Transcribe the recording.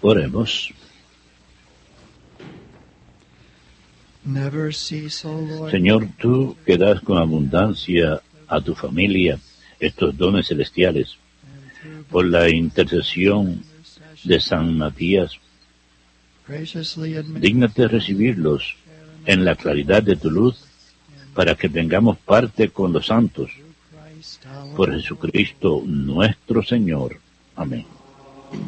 Oremos. Señor, tú que das con abundancia a tu familia estos dones celestiales, por la intercesión de San Matías, dígnate recibirlos en la claridad de tu luz, para que tengamos parte con los santos. Por Jesucristo nuestro Señor. Amén.